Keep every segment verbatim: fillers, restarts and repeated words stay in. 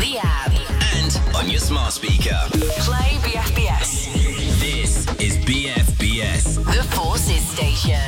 the app, and on your smart speaker. play B F B S. This is B F B S. The Forces Station.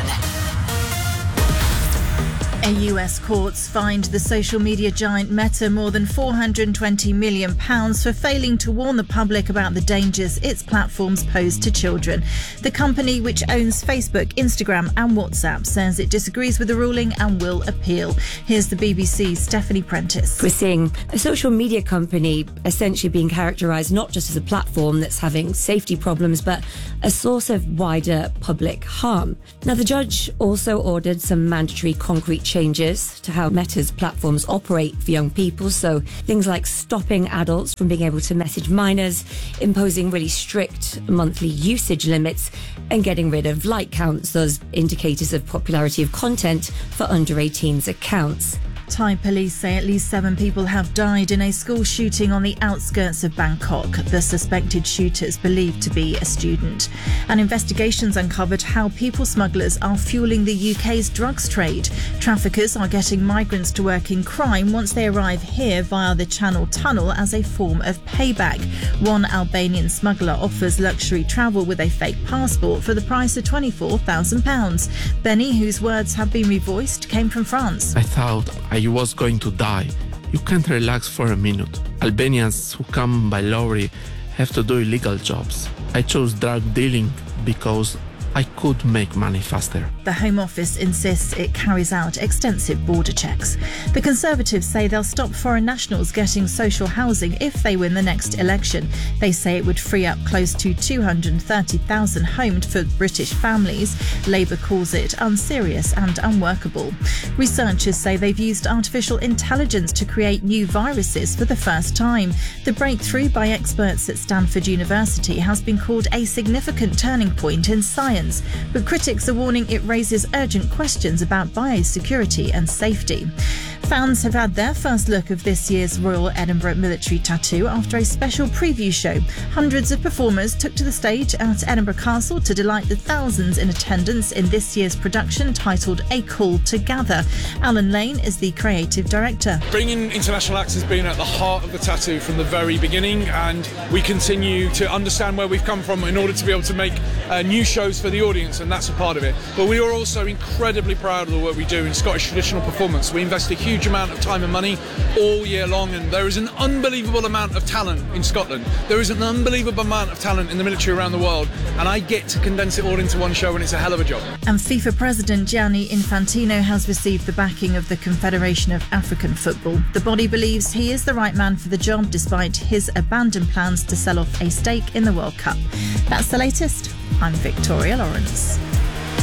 A U S courts fined the social media giant Meta more than four hundred twenty million pounds for failing to warn the public about the dangers its platforms pose to children. The company, which owns Facebook, Instagram and WhatsApp, says it disagrees with the ruling and will appeal. Here's the B B C's Stephanie Prentice. We're seeing a social media company essentially being characterised not just as a platform that's having safety problems, but a source of wider public harm. Now, the judge also ordered some mandatory concrete changes to how Meta's platforms operate for young people. So things like stopping adults from being able to message minors, imposing really strict monthly usage limits, and getting rid of like counts, those indicators of popularity of content for under eighteens accounts. Thai police say at least seven people have died in a school shooting on the outskirts of Bangkok. The suspected shooter is believed to be a student. And investigations uncovered how people smugglers are fueling the U K's drugs trade. Traffickers are getting migrants to work in crime once they arrive here via the Channel Tunnel as a form of payback. One Albanian smuggler offers luxury travel with a fake passport for the price of twenty-four thousand pounds. Benny, whose words have been revoiced, came from France. I thought I was going to die. You can't relax for a minute. Albanians who come by lorry have to do illegal jobs. I chose drug dealing because I could make money faster. The Home Office insists it carries out extensive border checks. The Conservatives say they'll stop foreign nationals getting social housing if they win the next election. They say it would free up close to two hundred thirty thousand homes for British families. Labour calls it unserious and unworkable. Researchers say they've used artificial intelligence to create new viruses for the first time. The breakthrough by experts at Stanford University has been called a significant turning point in science. But critics are warning it raises urgent questions about biosecurity and safety. Fans have had their first look of this year's Royal Edinburgh Military Tattoo after a special preview show. Hundreds of performers took to the stage at Edinburgh Castle to delight the thousands in attendance in this year's production titled A Call to Gather. Alan Lane is the creative director. Bringing international acts has been at the heart of the tattoo from the very beginning, and we continue to understand where we've come from in order to be able to make uh, new shows for the audience, and that's a part of it. But we are also incredibly proud of the work we do in Scottish traditional performance. We invest a huge amount of time and money all year long, and there is an unbelievable amount of talent in Scotland. There is an unbelievable amount of talent in the military around the world, and I get to condense it all into one show, and it's a hell of a job. And FIFA President Gianni Infantino has received the backing of the Confederation of African Football. The body believes he is the right man for the job despite his abandoned plans to sell off a stake in the World Cup. That's the latest. I'm Victoria Lawrence.